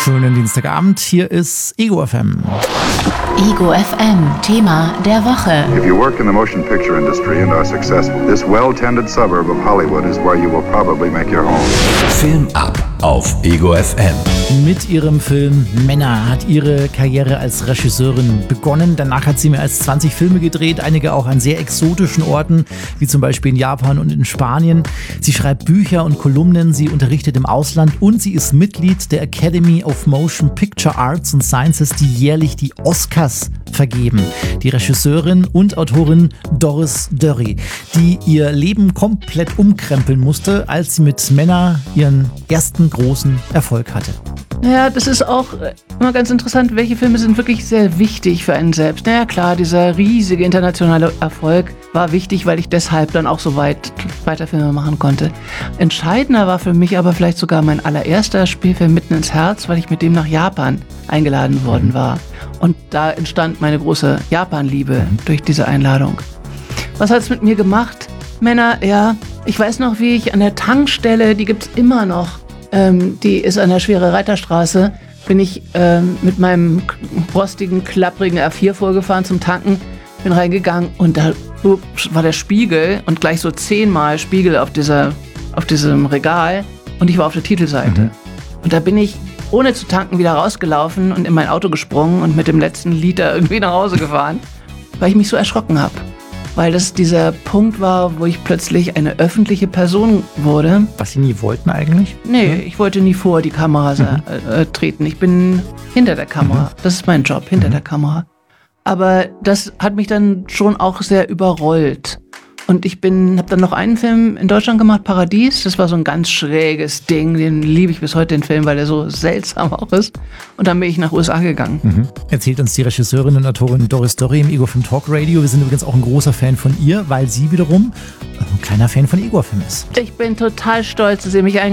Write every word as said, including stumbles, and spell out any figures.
Schönen Dienstagabend, hier ist Ego F M. Ego F M, Thema der Woche. If you work in the motion picture industry and are successful, this well-tended suburb of Hollywood is where you will probably make your home. Film ab auf Ego F M. Mit ihrem Film Männer hat ihre Karriere als Regisseurin begonnen. Danach hat sie mehr als zwanzig Filme gedreht, einige auch an sehr exotischen Orten, wie zum Beispiel in Japan und in Spanien. Sie schreibt Bücher und Kolumnen, sie unterrichtet im Ausland und sie ist Mitglied der Academy of Motion Picture Arts and Sciences, die jährlich die Oscars vergeben. Die Regisseurin und Autorin Doris Dörri, die ihr Leben komplett umkrempeln musste, als sie mit Männer ihren ersten großen Erfolg hatte. Naja, das ist auch immer ganz interessant, welche Filme sind wirklich sehr wichtig für einen selbst. Naja klar, dieser riesige internationale Erfolg war wichtig, weil ich deshalb dann auch so weit weiter Filme machen konnte. Entscheidender war für mich aber vielleicht sogar mein allererster Spielfilm Mitten ins Herz, weil ich mit dem nach Japan eingeladen worden war. Und da entstand meine große Japan-Liebe durch diese Einladung. Was hat es mit mir gemacht? Männer, ja, ich weiß noch, wie ich an der Tankstelle, die gibt's immer noch, ähm, die ist an der Schwere Reiterstraße, bin ich ähm, mit meinem rostigen, klapprigen R vier vorgefahren zum Tanken, bin reingegangen und da ups, war der Spiegel und gleich so zehnmal Spiegel auf, dieser, auf diesem Regal und ich war auf der Titelseite. Mhm. Und da bin ich ohne zu tanken wieder rausgelaufen und in mein Auto gesprungen und mit dem letzten Liter irgendwie nach Hause gefahren, weil ich mich so erschrocken habe. Weil das dieser Punkt war, wo ich plötzlich eine öffentliche Person wurde. Was Sie nie wollten eigentlich? Nee, ich wollte nie vor die Kamera mhm. äh, treten. Ich bin hinter der Kamera. Mhm. Das ist mein Job, hinter mhm. der Kamera. Aber das hat mich dann schon auch sehr überrollt. Und ich bin, habe dann noch einen Film in Deutschland gemacht, Paradies. Das war so ein ganz schräges Ding. Den liebe ich bis heute, den Film, weil der so seltsam auch ist. Und dann bin ich nach U S A gegangen. Mhm. Erzählt uns die Regisseurin und Autorin Doris Dörri im Ego F M Talk Radio. Wir sind übrigens auch ein großer Fan von ihr, weil sie wiederum ein kleiner Fan von Ego F M ist. Ich bin total stolz, dass ihr mich eingeladen habt.